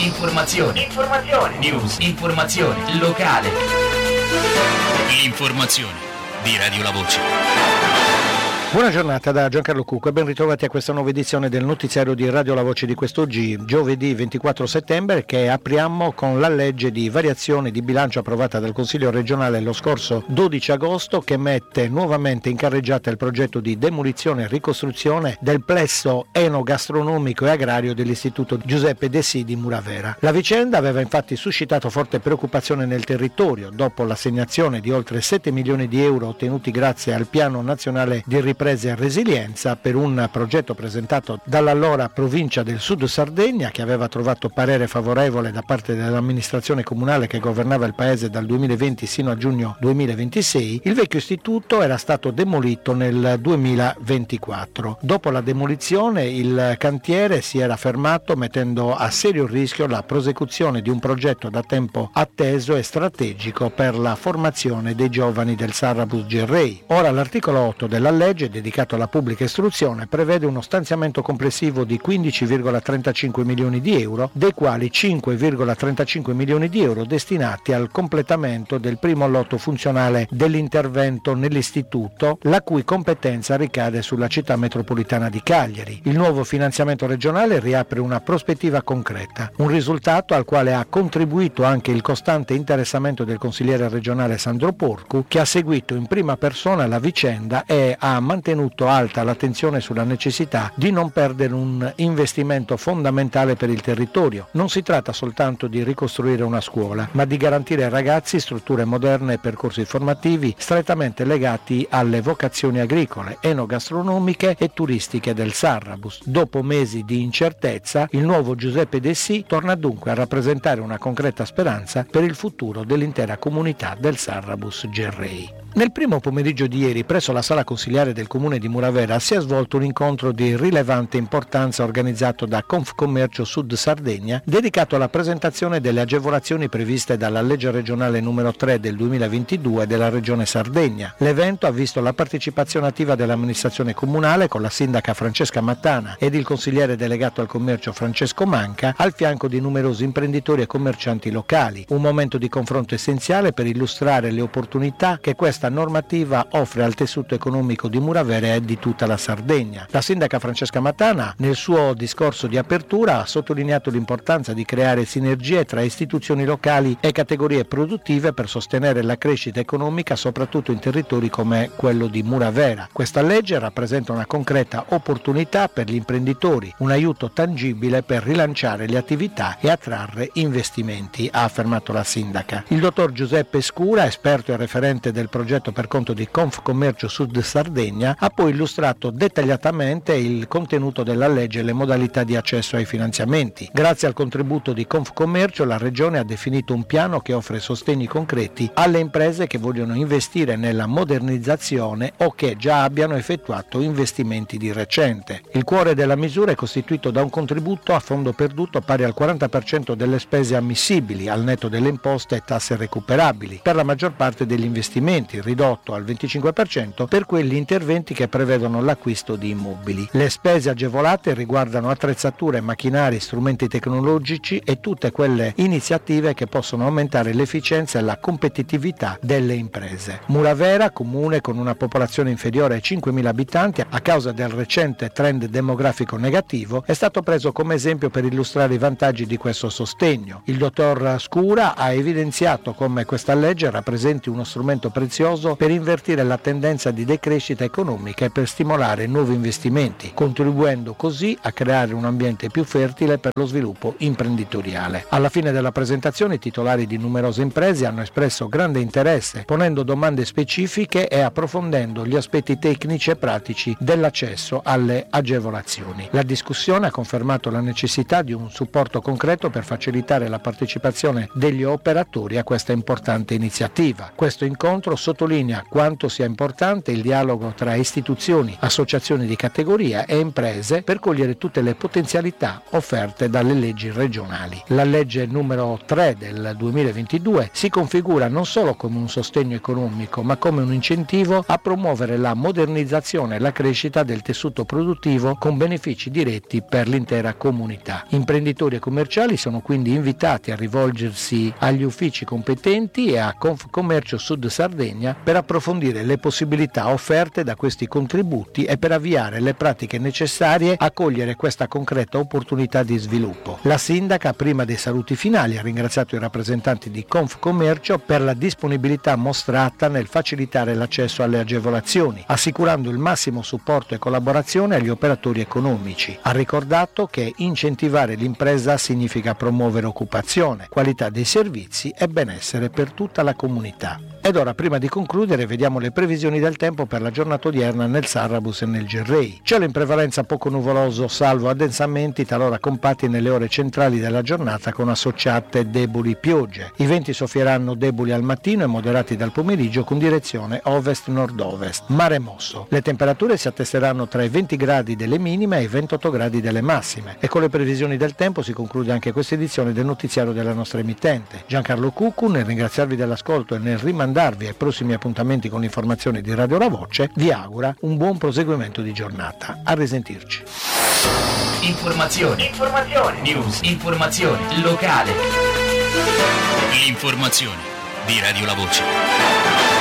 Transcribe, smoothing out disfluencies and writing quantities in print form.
Informazione. News. Informazione. Locale. L'informazione di Radio La Voce. Buona giornata da Giancarlo Cucco e ben ritrovati a questa nuova edizione del notiziario di Radio La Voce di quest'oggi, giovedì 24 settembre, che apriamo con la legge di variazione di bilancio approvata dal Consiglio regionale lo scorso 12 agosto, che mette nuovamente in carreggiata il progetto di demolizione e ricostruzione del plesso enogastronomico e agrario dell'Istituto Giuseppe Dessì di Muravera. La vicenda aveva infatti suscitato forte preoccupazione nel territorio dopo l'assegnazione di oltre 7 milioni di euro ottenuti grazie al Piano Nazionale di Ripresa e Resilienza per un progetto presentato dall'allora provincia del Sud Sardegna, che aveva trovato parere favorevole da parte dell'amministrazione comunale che governava il paese dal 2020 sino a giugno 2026. Il vecchio istituto era stato demolito nel 2024. Dopo la demolizione il cantiere si era fermato, mettendo a serio rischio la prosecuzione di un progetto da tempo atteso e strategico per la formazione dei giovani del Sarrabus Gerrei. Ora l'articolo 8 della legge dedicato alla pubblica istruzione prevede uno stanziamento complessivo di 15,35 milioni di euro, dei quali 5,35 milioni di euro destinati al completamento del primo lotto funzionale dell'intervento nell'istituto, la cui competenza ricade sulla città metropolitana di Cagliari. Il nuovo finanziamento regionale riapre una prospettiva concreta, un risultato al quale ha contribuito anche il costante interessamento del consigliere regionale Sandro Porcu, che ha seguito in prima persona la vicenda e ha mantenuto alta l'attenzione sulla necessità di non perdere un investimento fondamentale per il territorio. Non si tratta soltanto di ricostruire una scuola, ma di garantire ai ragazzi strutture moderne e percorsi formativi strettamente legati alle vocazioni agricole, enogastronomiche e turistiche del Sarrabus. Dopo mesi di incertezza, il nuovo Giuseppe Dessì torna dunque a rappresentare una concreta speranza per il futuro dell'intera comunità del Sarrabus Gerrei. Nel primo pomeriggio di ieri, presso la sala consiliare del comune di Muravera, si è svolto un incontro di rilevante importanza organizzato da Confcommercio Sud Sardegna, dedicato alla presentazione delle agevolazioni previste dalla legge regionale numero 3 del 2022 della regione Sardegna. L'evento ha visto la partecipazione attiva dell'amministrazione comunale con la sindaca Francesca Mattana ed il consigliere delegato al commercio Francesco Manca, al fianco di numerosi imprenditori e commercianti locali. Un momento di confronto essenziale per illustrare le opportunità che questa normativa offre al tessuto economico di Muravera e di tutta la Sardegna. La sindaca Francesca Mattana, nel suo discorso di apertura, ha sottolineato l'importanza di creare sinergie tra istituzioni locali e categorie produttive per sostenere la crescita economica, soprattutto in territori come quello di Muravera. Questa legge rappresenta una concreta opportunità per gli imprenditori, un aiuto tangibile per rilanciare le attività e attrarre investimenti, ha affermato la sindaca. Il dottor Giuseppe Scura, esperto e referente del progetto per conto di Confcommercio Sud Sardegna, ha poi illustrato dettagliatamente il contenuto della legge e le modalità di accesso ai finanziamenti. Grazie al contributo di Confcommercio, la Regione ha definito un piano che offre sostegni concreti alle imprese che vogliono investire nella modernizzazione o che già abbiano effettuato investimenti di recente. Il cuore della misura è costituito da un contributo a fondo perduto pari al 40% delle spese ammissibili, al netto delle imposte e tasse recuperabili, per la maggior parte degli investimenti, ridotto al 25% per quegli interventi che prevedono l'acquisto di immobili. Le spese agevolate riguardano attrezzature, macchinari, strumenti tecnologici e tutte quelle iniziative che possono aumentare l'efficienza e la competitività delle imprese. Muravera, comune con una popolazione inferiore ai 5.000 abitanti, a causa del recente trend demografico negativo, è stato preso come esempio per illustrare i vantaggi di questo sostegno. Il dottor Scura ha evidenziato come questa legge rappresenti uno strumento prezioso per invertire la tendenza di decrescita economica e per stimolare nuovi investimenti, contribuendo così a creare un ambiente più fertile per lo sviluppo imprenditoriale. Alla fine della presentazione i titolari di numerose imprese hanno espresso grande interesse, ponendo domande specifiche e approfondendo gli aspetti tecnici e pratici dell'accesso alle agevolazioni. La discussione ha confermato la necessità di un supporto concreto per facilitare la partecipazione degli operatori a questa importante iniziativa. Questo incontro sottolinea quanto sia importante il dialogo tra fra istituzioni, associazioni di categoria e imprese per cogliere tutte le potenzialità offerte dalle leggi regionali. La legge numero 3 del 2022 si configura non solo come un sostegno economico, ma come un incentivo a promuovere la modernizzazione e la crescita del tessuto produttivo con benefici diretti per l'intera comunità. Imprenditori e commerciali sono quindi invitati a rivolgersi agli uffici competenti e a Confcommercio Sud Sardegna per approfondire le possibilità offerte da questi contributi e per avviare le pratiche necessarie a cogliere questa concreta opportunità di sviluppo. La sindaca, prima dei saluti finali, ha ringraziato i rappresentanti di Confcommercio per la disponibilità mostrata nel facilitare l'accesso alle agevolazioni, assicurando il massimo supporto e collaborazione agli operatori economici. Ha ricordato che incentivare l'impresa significa promuovere occupazione, qualità dei servizi e benessere per tutta la comunità. Ed ora, prima di concludere, vediamo le previsioni del tempo per la giornata odierna nel Sarrabus e nel Gerrei. Cielo in prevalenza poco nuvoloso, salvo addensamenti talora compatti nelle ore centrali della giornata con associate deboli piogge. I venti soffieranno deboli al mattino e moderati dal pomeriggio con direzione ovest-nord-ovest. Mare mosso. Le temperature si attesteranno tra i 20 gradi delle minime e i 28 gradi delle massime. E con le previsioni del tempo si conclude anche questa edizione del notiziario della nostra emittente. Giancarlo Cuccu, nel ringraziarvi dell'ascolto e nel rimandarvi ai prossimi appuntamenti con l'informazione di Radio La Voce, vi augura un buon proseguimento di giornata. A risentirci. Informazioni, news, informazione locale. L'informazione di Radio La Voce.